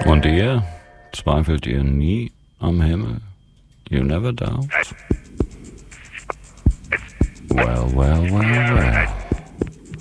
Und ihr? Zweifelt ihr nie am Himmel? You never doubt? Well, well, well.